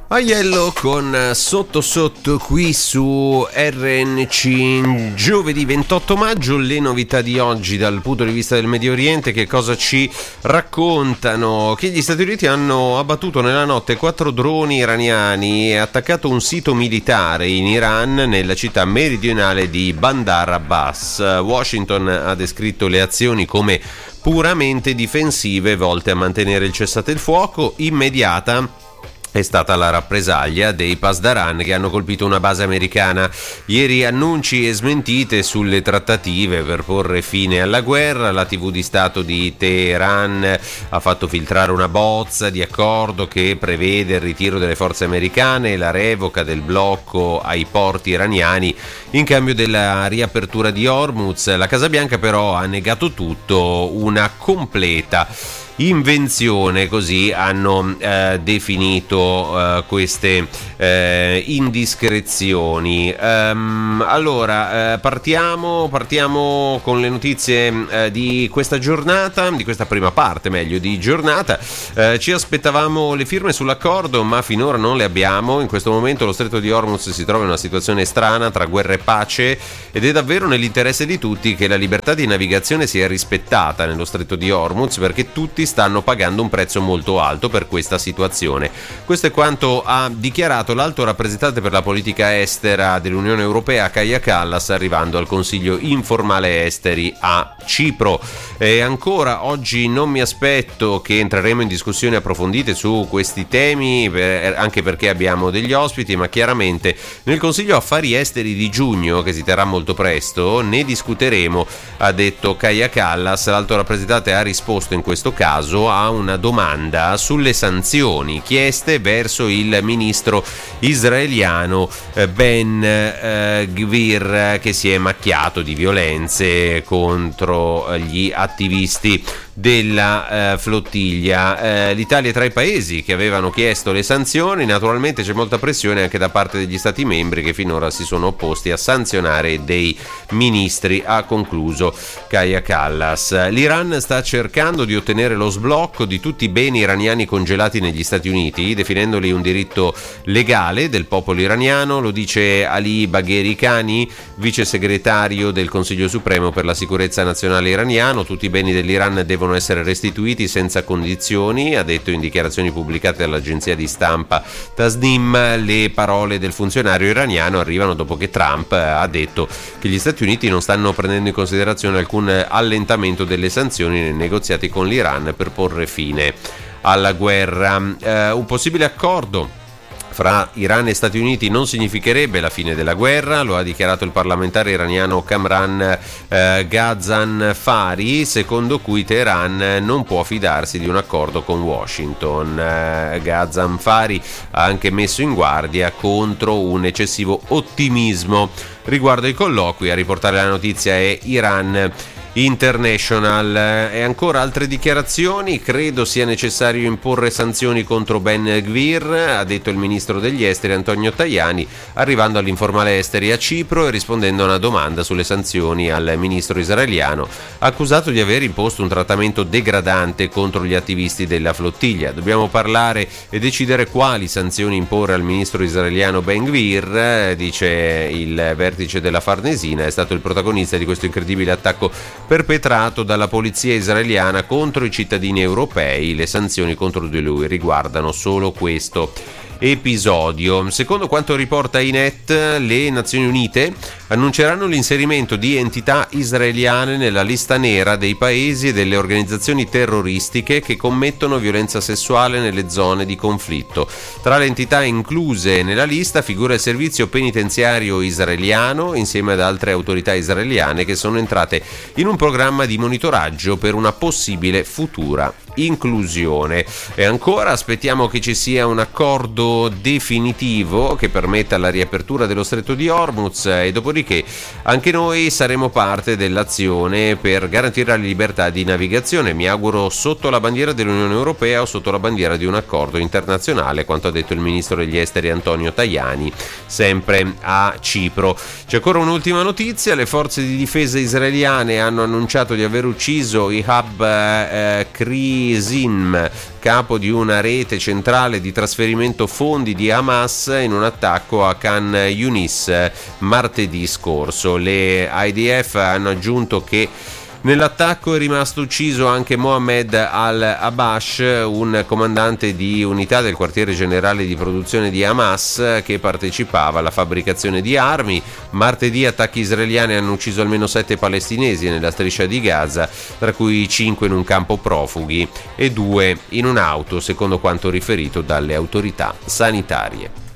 Aiello con Sotto Sotto qui su RNC, giovedì 28 maggio. Le novità di oggi dal punto di vista del Medio Oriente, che cosa ci raccontano? Che gli Stati Uniti hanno abbattuto nella notte 4 droni iraniani e attaccato un sito militare in Iran nella città meridionale di Bandar Abbas. Washington ha descritto le azioni come puramente difensive, volte a mantenere il cessate il fuoco. Immediata è stata la rappresaglia dei Pasdaran che hanno colpito una base americana. Ieri annunci e smentite sulle trattative per porre fine alla guerra. La TV di Stato di Teheran ha fatto filtrare una bozza di accordo che prevede il ritiro delle forze americane e la revoca del blocco ai porti iraniani in cambio della riapertura di Hormuz. La Casa Bianca però ha negato tutto, una completa invenzione, così hanno definito queste indiscrezioni. Allora partiamo con le notizie di questa giornata, di questa prima parte meglio di giornata. Ci aspettavamo le firme sull'accordo, ma finora non le abbiamo. In questo momento lo stretto di Hormuz si trova in una situazione strana tra guerra e pace, ed è davvero nell'interesse di tutti che la libertà di navigazione sia rispettata nello stretto di Hormuz, perché tutti stanno pagando un prezzo molto alto per questa situazione. Questo è quanto ha dichiarato l'alto rappresentante per la politica estera dell'Unione Europea Kaja Kallas, arrivando al Consiglio informale esteri a Cipro. E ancora oggi non mi aspetto che entreremo in discussioni approfondite su questi temi, anche perché abbiamo degli ospiti, ma chiaramente nel Consiglio Affari Esteri di giugno, che si terrà molto presto, ne discuteremo, ha detto Kaja Kallas. L'alto rappresentante ha risposto in questo caso a una domanda sulle sanzioni chieste verso il ministro israeliano Ben Gvir, che si è macchiato di violenze contro gli attivisti della flottiglia. L'Italia è tra i paesi che avevano chiesto le sanzioni. Naturalmente c'è molta pressione anche da parte degli stati membri, che finora si sono opposti a sanzionare dei ministri, ha concluso Kaja Kallas. L'Iran sta cercando di ottenere lo sblocco di tutti i beni iraniani congelati negli Stati Uniti, definendoli un diritto legale del popolo iraniano. Lo dice Ali Bagheri Khani, vice segretario del Consiglio Supremo per la sicurezza nazionale iraniano. Tutti i beni dell'Iran devono essere restituiti senza condizioni, ha detto in dichiarazioni pubblicate dall'agenzia di stampa Tasnim. Le parole del funzionario iraniano arrivano dopo che Trump ha detto che gli Stati Uniti non stanno prendendo in considerazione alcun allentamento delle sanzioni nei negoziati con l'Iran per porre fine alla guerra. Un possibile accordo fra Iran e Stati Uniti non significherebbe la fine della guerra, lo ha dichiarato il parlamentare iraniano Kamran Ghazanfari, secondo cui Teheran non può fidarsi di un accordo con Washington. Ghazanfari ha anche messo in guardia contro un eccessivo ottimismo riguardo ai colloqui. A riportare la notizia è Iran International. E ancora altre dichiarazioni: credo sia necessario imporre sanzioni contro Ben Gvir, ha detto il ministro degli esteri Antonio Tajani, arrivando all'informale esteri a Cipro e rispondendo a una domanda sulle sanzioni al ministro israeliano, accusato di aver imposto un trattamento degradante contro gli attivisti della flottiglia. Dobbiamo parlare e decidere quali sanzioni imporre al ministro israeliano Ben Gvir, dice il vertice della Farnesina. È stato il protagonista di questo incredibile attacco perpetrato dalla polizia israeliana contro i cittadini europei. Le sanzioni contro di lui riguardano solo questo episodio. Secondo quanto riporta Inet, le Nazioni Unite annunceranno l'inserimento di entità israeliane nella lista nera dei paesi e delle organizzazioni terroristiche che commettono violenza sessuale nelle zone di conflitto. Tra le entità incluse nella lista figura il servizio penitenziario israeliano, insieme ad altre autorità israeliane che sono entrate in un programma di monitoraggio per una possibile futura inclusione. E ancora aspettiamo che ci sia un accordo definitivo che permetta la riapertura dello stretto di Hormuz, e dopodiché ascoltatori che anche noi saremo parte dell'azione per garantire la libertà di navigazione. Mi auguro sotto la bandiera dell'Unione Europea o sotto la bandiera di un accordo internazionale, quanto ha detto il ministro degli esteri Antonio Tajani, sempre a Cipro. C'è ancora un'ultima notizia: le forze di difesa israeliane hanno annunciato di aver ucciso Ihab Krisim, capo di una rete centrale di trasferimento fondi di Hamas, in un attacco a Khan Yunis martedì scorso. Le IDF hanno aggiunto che nell'attacco è rimasto ucciso anche Mohammed al-Abash, un comandante di unità del quartiere generale di produzione di Hamas che partecipava alla fabbricazione di armi. Martedì attacchi israeliani hanno ucciso almeno 7 palestinesi nella striscia di Gaza, tra cui 5 in un campo profughi e 2 in un'auto, secondo quanto riferito dalle autorità sanitarie.